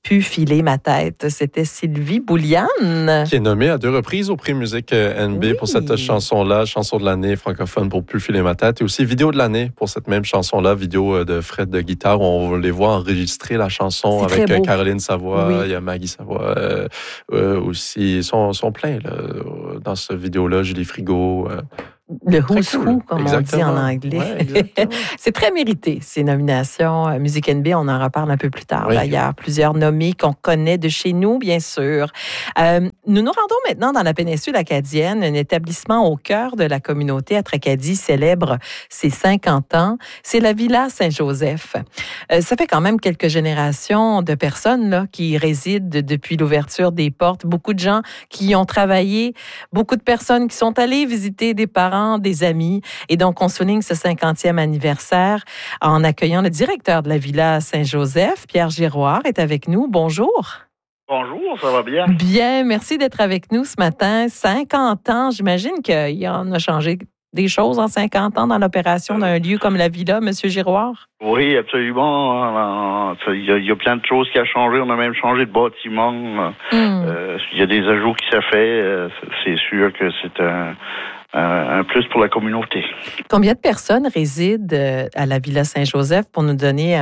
pu filer ma tête. C'était Sylvie Bouliane. Qui est nommée à 2 reprises au prix Musique NB pour cette chanson-là, chanson de l'année francophone pour Plus filer ma tête, et aussi vidéo de l'année pour cette même chanson-là, vidéo de Fred de guitare où on les voit enregistrer la chanson avec Caroline Savoie, il y a Maggie Savoie aussi. Ils sont pleins là, dans cette vidéo-là, Julie Frigo. Le who's who, comme on dit en anglais. Ouais, c'est très mérité, ces nominations. Musique NB, on en reparle un peu plus tard. D'ailleurs, plusieurs nommés qu'on connaît de chez nous, bien sûr. Nous nous rendons maintenant dans la péninsule acadienne. Un établissement au cœur de la communauté à Tracadie célèbre ses 50 ans. C'est la Villa Saint-Joseph. Ça fait quand même quelques générations de personnes là, qui y résident depuis l'ouverture des portes. Beaucoup de gens qui y ont travaillé. Beaucoup de personnes qui sont allées visiter des parents, des amis. Et donc, on souligne ce 50e anniversaire en accueillant le directeur de la Villa Saint-Joseph, Pierre Giroir, est avec nous. Bonjour. Bonjour, ça va bien? Bien, merci d'être avec nous ce matin. 50 ans, j'imagine qu'il y en a changé des choses en 50 ans dans l'opération d'un lieu comme la Villa, M. Giroir? Oui, absolument. Il y a plein de choses qui ont changé. On a même changé de bâtiment. Il y a des ajouts qui s'est fait. C'est sûr que c'est un plus pour la communauté. Combien de personnes résident à la Villa Saint-Joseph pour nous donner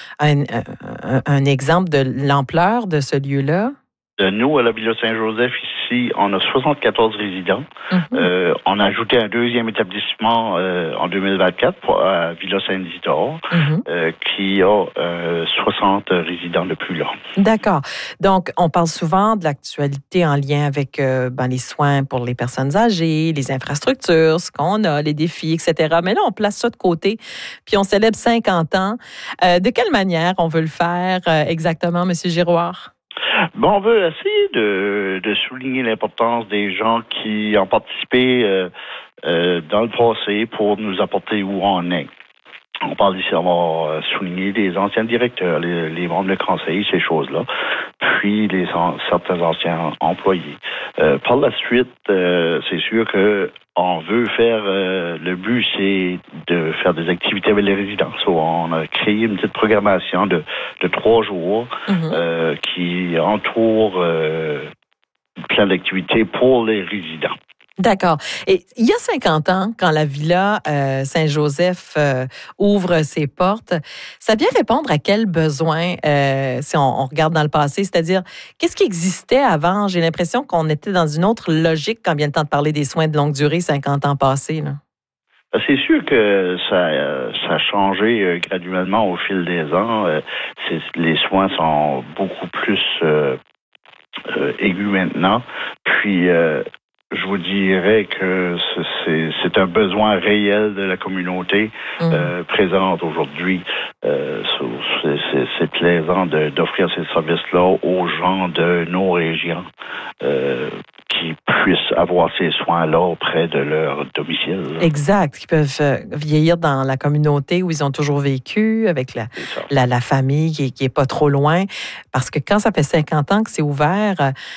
un exemple de l'ampleur de ce lieu-là? Nous, à la Villa Saint-Joseph, ici, on a 74 résidents. On a ajouté un deuxième établissement en 2024 pour la Villa Saint-Isidore, qui a 60 résidents depuis là. D'accord. Donc, on parle souvent de l'actualité en lien avec les soins pour les personnes âgées, les infrastructures, ce qu'on a, les défis, etc. Mais là, on place ça de côté, puis on célèbre 50 ans. De quelle manière on veut le faire exactement, M. Giroir? Bon, on veut essayer de souligner l'importance des gens qui ont participé dans le passé pour nous apporter où on est. On parle ici, on va souligner les anciens directeurs, les membres de conseil, ces choses-là, puis certains anciens employés. Par la suite, c'est sûr que on veut faire, le but, c'est de faire des activités avec les résidents. On a créé une petite programmation de 3 jours qui entoure plein d'activités pour les résidents. D'accord. Et il y a 50 ans, quand la Villa Saint-Joseph ouvre ses portes, ça vient répondre à quel besoin, si on regarde dans le passé, c'est-à-dire, qu'est-ce qui existait avant? J'ai l'impression qu'on était dans une autre logique quand vient le temps de parler des soins de longue durée 50 ans passés, là. C'est sûr que ça a changé graduellement au fil des ans. Les soins sont beaucoup plus aigus maintenant. Puis, je vous dirais que c'est un besoin réel de la communauté présente aujourd'hui. C'est plaisant d'offrir ces services-là aux gens de nos régions qui puissent avoir ces soins-là auprès de leur domicile. Exact, qui peuvent vieillir dans la communauté où ils ont toujours vécu, avec la famille qui est pas trop loin. Parce que quand ça fait 50 ans que c'est ouvert,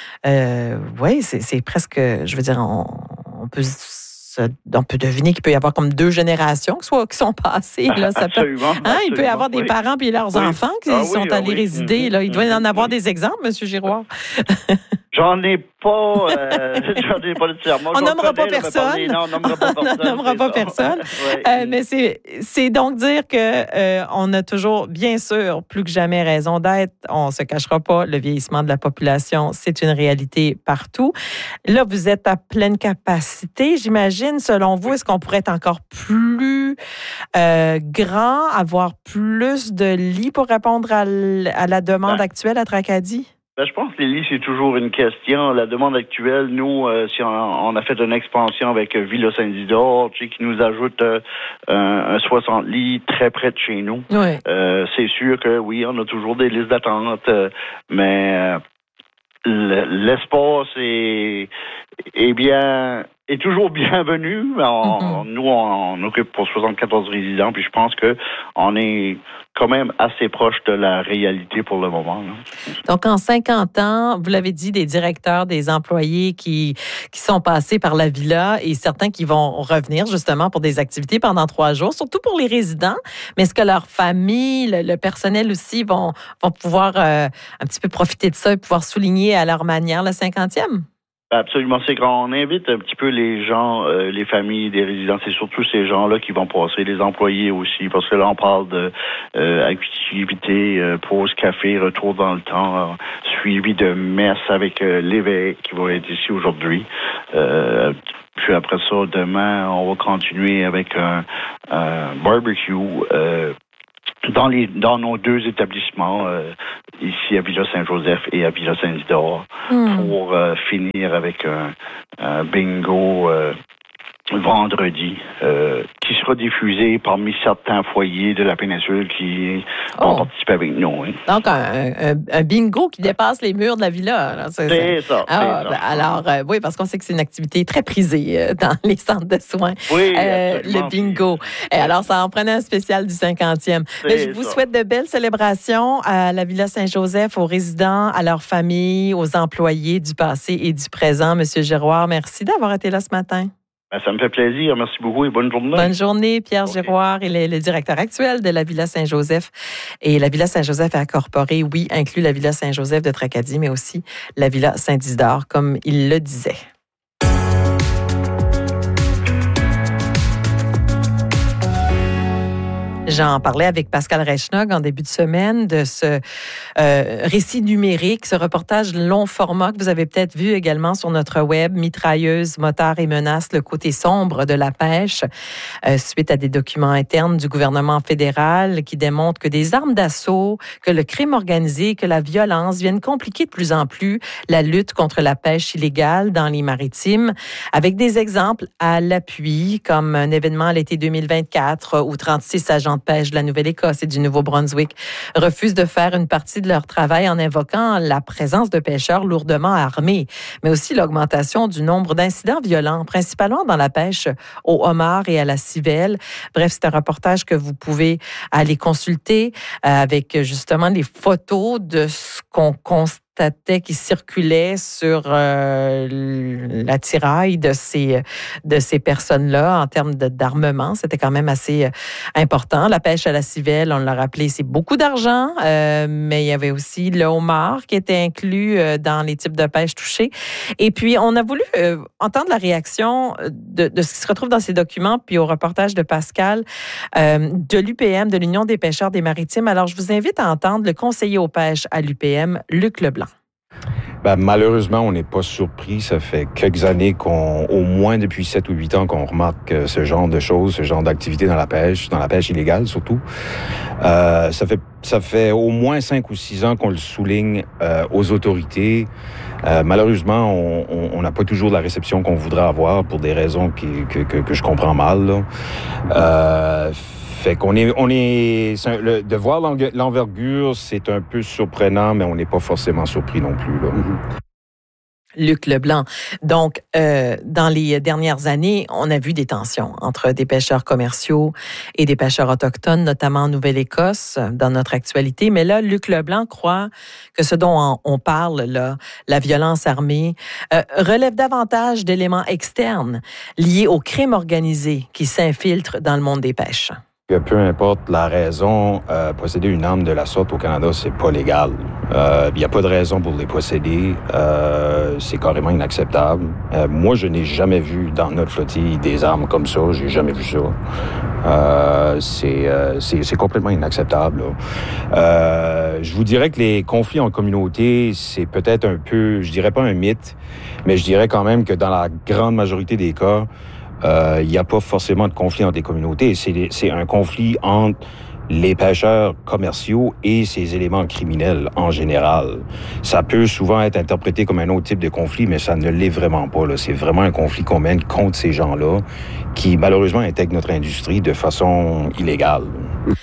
c'est presque, je veux dire, on peut deviner qu'il peut y avoir comme 2 générations qui sont passées. Là. Absolument. Il peut y avoir des parents puis leurs enfants qui sont allés résider. Là. Il doit y en avoir des exemples, M. Giroir. J'en ai pas nécessairement. On nommera pas personne. Non, on nommera pas personne. Mais c'est donc dire que on a toujours, bien sûr, plus que jamais raison d'être. On se cachera pas, le vieillissement de la population, c'est une réalité partout. Là, vous êtes à pleine capacité, j'imagine. Selon vous, est-ce qu'on pourrait être encore plus grand, avoir plus de lits pour répondre à la demande actuelle à Tracadie? Je pense que les lits, c'est toujours une question. La demande actuelle, nous, si on a fait une expansion avec Villa Saint-Isidore, qui nous ajoute un 60 lits très près de chez nous. Oui. C'est sûr que oui, on a toujours des listes d'attente, mais l'espace est bien est toujours bienvenue. Nous, on occupe pour 74 résidents, puis je pense qu'on est quand même assez proche de la réalité pour le moment. Là. Donc, en 50 ans, vous l'avez dit, des directeurs, des employés qui sont passés par la villa et certains qui vont revenir justement pour des activités pendant 3 jours, surtout pour les résidents. Mais est-ce que leur famille, le personnel aussi vont pouvoir un petit peu profiter de ça et pouvoir souligner à leur manière le 50e? Absolument, c'est quand on invite un petit peu les gens, les familles des résidents, c'est surtout ces gens-là qui vont passer, les employés aussi, parce que là on parle de activités, pause café, retour dans le temps, suivi de messe avec l'évêque qui va être ici aujourd'hui. Puis après ça, demain, on va continuer avec un barbecue. Dans nos 2 établissements, ici à Villa Saint-Joseph et à Villa Saint-Isidore, pour finir avec un bingo vendredi, qui sera diffusé parmi certains foyers de la péninsule qui vont participer avec nous. Hein. Donc, un bingo qui dépasse les murs de la villa. Là. C'est ça. Alors, oui, parce qu'on sait que c'est une activité très prisée dans les centres de soins. Oui, le bingo. Et alors, ça en prenait un spécial du 50e. Mais je vous souhaite de belles célébrations à la Villa Saint-Joseph, aux résidents, à leurs familles, aux employés du passé et du présent. Monsieur Giroir, merci d'avoir été là ce matin. Ça me fait plaisir. Merci beaucoup et bonne journée. Bonne journée. Pierre Giroir, il est le directeur actuel de la Villa Saint-Joseph. Et la Villa Saint-Joseph a incorporé, oui, inclut la Villa Saint-Joseph de Tracadie, mais aussi la Villa Saint-Isidore, comme il le disait. J'en parlais avec Pascal Reichnog en début de semaine de ce récit numérique, ce reportage long format que vous avez peut-être vu également sur notre web, Mitrailleuses, motards et menaces, le côté sombre de la pêche, suite à des documents internes du gouvernement fédéral qui démontrent que des armes d'assaut, que le crime organisé, que la violence viennent compliquer de plus en plus la lutte contre la pêche illégale dans les maritimes, avec des exemples à l'appui, comme un événement à l'été 2024 où 36 agents de pêche de la Nouvelle-Écosse et du Nouveau-Brunswick refusent de faire une partie de leur travail en invoquant la présence de pêcheurs lourdement armés, mais aussi l'augmentation du nombre d'incidents violents, principalement dans la pêche au homard et à la civelle. Bref, c'est un reportage que vous pouvez aller consulter avec justement les photos de ce qu'on constate qui circulait sur l'attirail de ces personnes-là en termes d'armement. C'était quand même assez important. La pêche à la civelle, on l'a rappelé, c'est beaucoup d'argent, mais il y avait aussi le homard qui était inclus dans les types de pêche touchés. Et puis, on a voulu entendre la réaction de ce qui se retrouve dans ces documents, puis au reportage de Pascal de l'UPM, de l'Union des pêcheurs des maritimes. Alors, je vous invite à entendre le conseiller aux pêches à l'UPM, Luc Leblanc. Malheureusement, on n'est pas surpris. Ça fait quelques années au moins depuis 7 ou 8 ans, qu'on remarque ce genre de choses, ce genre d'activité dans la pêche illégale surtout. Ça fait au moins 5 ou 6 ans qu'on le souligne aux autorités. Malheureusement, on n'a pas toujours la réception qu'on voudrait avoir pour des raisons que je comprends mal, là. Fait qu'on de voir l'envergure, c'est un peu surprenant, mais on n'est pas forcément surpris non plus, là. Luc Leblanc. Donc, dans les dernières années, on a vu des tensions entre des pêcheurs commerciaux et des pêcheurs autochtones, notamment en Nouvelle-Écosse, dans notre actualité. Mais là, Luc Leblanc croit que ce dont on parle, là, la violence armée, relève davantage d'éléments externes liés au crime organisé qui s'infiltre dans le monde des pêches. Peu importe la raison, posséder une arme de la sorte au Canada, c'est pas légal. Il n'y a pas de raison pour les posséder. C'est carrément inacceptable. Moi, je n'ai jamais vu dans notre flottille des armes comme ça. J'ai jamais vu ça. C'est complètement inacceptable. Je vous dirais que les conflits en communauté, c'est peut-être un peu, je dirais pas un mythe, mais je dirais quand même que dans la grande majorité des cas, il n'y a pas forcément de conflit entre les communautés. C'est un conflit entre les pêcheurs commerciaux et ces éléments criminels en général. Ça peut souvent être interprété comme un autre type de conflit, mais ça ne l'est vraiment pas, là. C'est vraiment un conflit qu'on mène contre ces gens-là qui, malheureusement, intègrent notre industrie de façon illégale.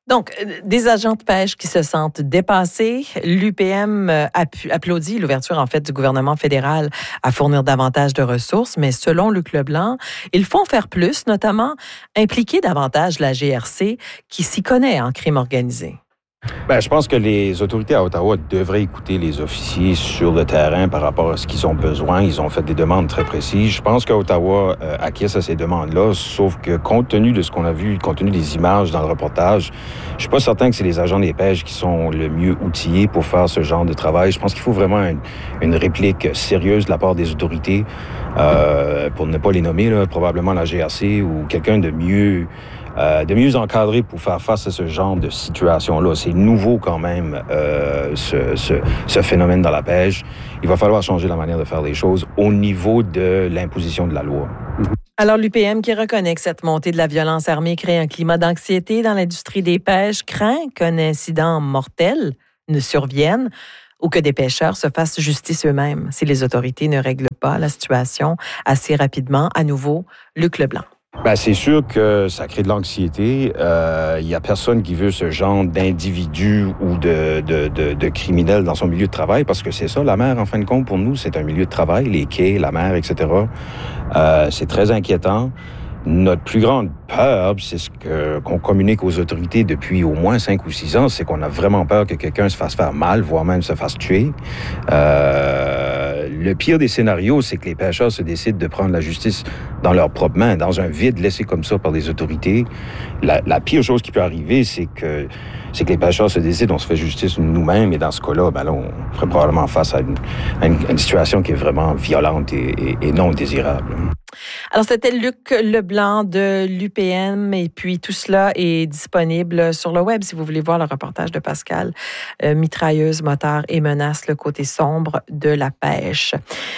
Donc, des agents de pêche qui se sentent dépassés. L'UPM applaudit l'ouverture, en fait, du gouvernement fédéral à fournir davantage de ressources, mais selon Luc Leblanc, il faut en faire plus, notamment impliquer davantage la GRC qui s'y connaît en crime organisé. Je pense que les autorités à Ottawa devraient écouter les officiers sur le terrain par rapport à ce qu'ils ont besoin. Ils ont fait des demandes très précises. Je pense qu'Ottawa acquiesce à ces demandes-là, sauf que compte tenu de ce qu'on a vu, compte tenu des images dans le reportage, je suis pas certain que c'est les agents des pêches qui sont le mieux outillés pour faire ce genre de travail. Je pense qu'il faut vraiment une réplique sérieuse de la part des autorités, pour ne pas les nommer, là, probablement la GRC ou quelqu'un de mieux encadré pour faire face à ce genre de situation-là. C'est nouveau quand même, ce phénomène dans la pêche. Il va falloir changer la manière de faire les choses au niveau de l'imposition de la loi. Alors, l'UPM qui reconnaît que cette montée de la violence armée crée un climat d'anxiété dans l'industrie des pêches, craint qu'un incident mortel ne survienne ou que des pêcheurs se fassent justice eux-mêmes si les autorités ne règlent pas la situation assez rapidement. À nouveau, Luc Leblanc. C'est sûr que ça crée de l'anxiété. Il y a personne qui veut ce genre d'individu ou de criminels dans son milieu de travail, parce que c'est ça, la mer, en fin de compte, pour nous, c'est un milieu de travail, les quais, la mer, etc. C'est très inquiétant. Notre plus grande peur, c'est qu'on communique aux autorités depuis au moins 5 ou 6 ans, c'est qu'on a vraiment peur que quelqu'un se fasse faire mal, voire même se fasse tuer. Le pire des scénarios, c'est que les pêcheurs se décident de prendre la justice dans leurs propres mains, dans un vide laissé comme ça par les autorités. La pire chose qui peut arriver, c'est que les pêcheurs se décident, on se fait justice nous-mêmes, et dans ce cas-là, là, on ferait probablement face à une situation qui est vraiment violente et non désirable. Alors, c'était Luc Leblanc de l'UPM, et puis tout cela est disponible sur le web si vous voulez voir le reportage de Pascal. Mitrailleuse, motard et menace, le côté sombre de la pêche.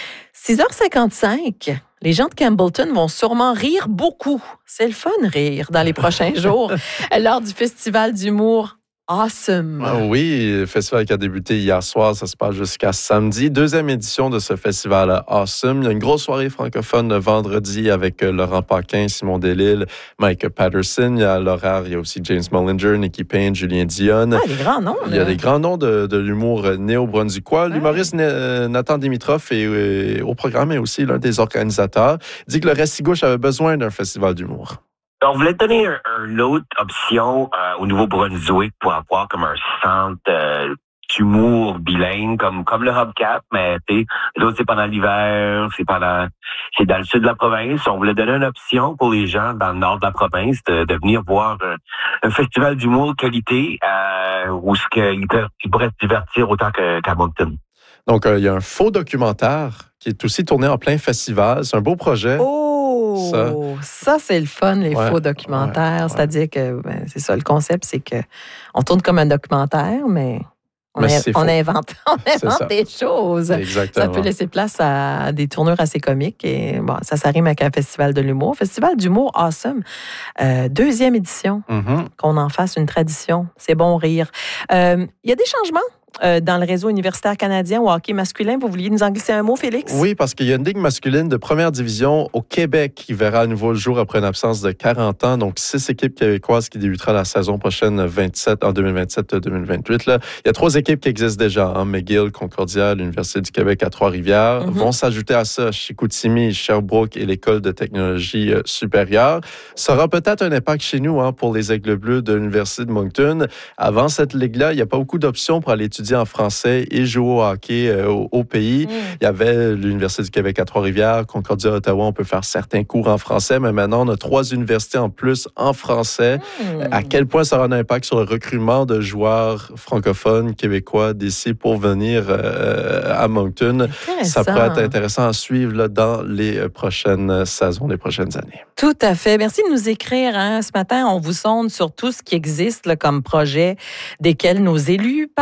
6h55, les gens de Campbellton vont sûrement rire beaucoup. C'est le fun, rire, dans les prochains jours, lors du Festival d'humour Awesome. Oui, le festival qui a débuté hier soir, ça se passe jusqu'à samedi. 2e édition de ce festival Awesome. Il y a une grosse soirée francophone vendredi avec Laurent Paquin, Simon Delille, Mike Patterson. Il y a l'horaire, il y a aussi James Mullinger, Nikki Payne, Julien Dionne. Des grands noms. Il y a des grands noms de l'humour néo-brunswickois. L'humoriste Nathan Dimitrov est au programme et aussi l'un des organisateurs. Il dit que le Restigouche avait besoin d'un festival d'humour. On voulait donner une autre option au Nouveau-Brunswick pour avoir comme un centre d'humour bilingue, comme le Hubcap, mais l'autre c'est pendant l'hiver, c'est dans le sud de la province. On voulait donner une option pour les gens dans le nord de la province de venir voir un festival d'humour de qualité où ils pourraient se divertir autant qu'à Moncton. Donc, il y a un faux documentaire qui est aussi tourné en plein festival. C'est un beau projet. Ça c'est le fun, les faux documentaires. C'est-à-dire que, c'est ça, le concept, c'est que on tourne comme un documentaire, mais on invente des choses. Exactement. Ça peut laisser place à des tournures assez comiques. Et bon, ça rime avec un festival de l'humour. Festival d'humour Awesome. 2e édition. Qu'on en fasse une tradition. C'est bon rire. Il y a des changements dans le réseau universitaire canadien au hockey masculin. Vous vouliez nous en glisser un mot, Félix? Oui, parce qu'il y a une ligue masculine de première division au Québec qui verra à nouveau le jour après une absence de 40 ans. Donc, 6 équipes québécoises qui débutera la saison prochaine en 2027-2028. Là. Il y a 3 équipes qui existent déjà. McGill, Concordia, l'Université du Québec à Trois-Rivières. Vont s'ajouter à ça Chicoutimi, Sherbrooke et l'École de technologie supérieure. Ça aura peut-être un impact chez nous pour les Aigles Bleus de l'Université de Moncton. Avant cette ligue-là, il n'y a pas beaucoup d'options pour aller étudier en français et jouer au hockey au pays. Il y avait l'Université du Québec à Trois-Rivières, Concordia, Ottawa, on peut faire certains cours en français, mais maintenant, on a 3 universités en plus en français. À quel point ça aura un impact sur le recrutement de joueurs francophones, québécois d'ici pour venir à Moncton? Ça pourrait être intéressant à suivre là, dans les prochaines saisons, les prochaines années. Tout à fait. Merci de nous écrire. Ce matin, on vous sonde sur tout ce qui existe là, comme projet, desquels nos élus parlent,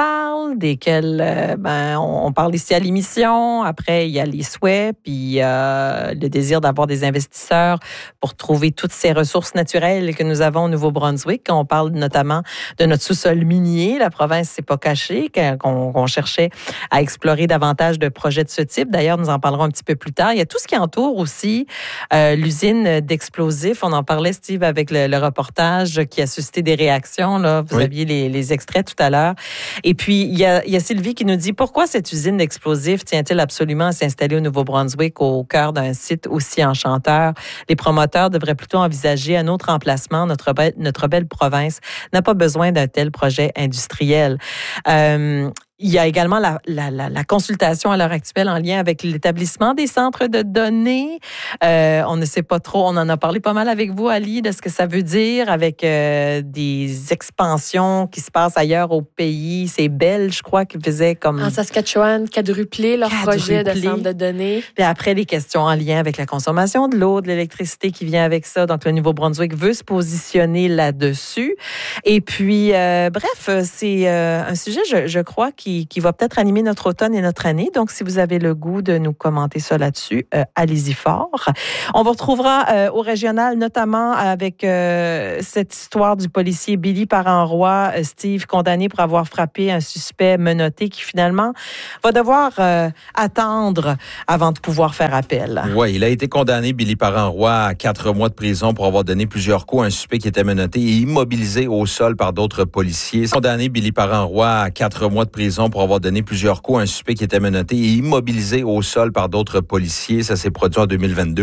desquels on parle ici à l'émission. Après, il y a les souhaits, puis le désir d'avoir des investisseurs pour trouver toutes ces ressources naturelles que nous avons au Nouveau-Brunswick. On parle notamment de notre sous-sol minier. La province s'est pas cachée, qu'on cherchait à explorer davantage de projets de ce type. D'ailleurs, nous en parlerons un petit peu plus tard. Il y a tout ce qui entoure aussi l'usine d'explosifs. On en parlait, Steve, avec le reportage qui a suscité des réactions. Là. Vous aviez les extraits tout à l'heure. Et puis, il y a Sylvie qui nous dit, pourquoi cette usine d'explosifs tient-il absolument à s'installer au Nouveau-Brunswick au cœur d'un site aussi enchanteur? Les promoteurs devraient plutôt envisager un autre emplacement. Notre belle province n'a pas besoin d'un tel projet industriel. Il y a également la consultation à l'heure actuelle en lien avec l'établissement des centres de données. On ne sait pas trop, on en a parlé pas mal avec vous, Ali, de ce que ça veut dire avec des expansions qui se passent ailleurs au pays. C'est Bell, je crois, qui faisait comme... En Saskatchewan, quadrupler leur projet de centre de données. Puis après, les questions en lien avec la consommation de l'eau, de l'électricité qui vient avec ça. Donc, le Nouveau-Brunswick veut se positionner là-dessus. Et puis, bref, c'est un sujet, je crois, qui va peut-être animer notre automne et notre année. Donc, si vous avez le goût de nous commenter ça là-dessus, allez-y fort. On vous retrouvera au régional, notamment avec cette histoire du policier Billy Parent-Roy, Steve, condamné pour avoir frappé un suspect menotté qui, finalement, va devoir attendre avant de pouvoir faire appel. Oui, il a été condamné, Billy Parent-Roy, à 4 mois de prison pour avoir donné plusieurs coups à un suspect qui était menotté et immobilisé au sol par d'autres policiers. Condamné, Billy Parent-Roy, à 4 mois de prison pour avoir donné plusieurs coups à un suspect qui était menotté et immobilisé au sol par d'autres policiers. Ça s'est produit en 2022.